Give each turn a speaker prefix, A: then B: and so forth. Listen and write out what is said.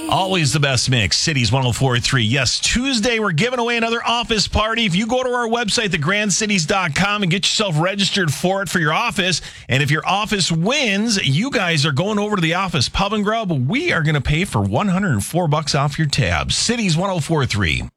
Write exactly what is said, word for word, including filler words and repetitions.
A: Always the best mix. Cities one oh four point three. Yes, Tuesday we're giving away another office party. If you go to our website, the grand cities dot com, and get yourself registered for it for your office, and if your office wins, you guys are going over to the office pub and grub. We are going to pay for one hundred four bucks off your tab. Cities one oh four point three.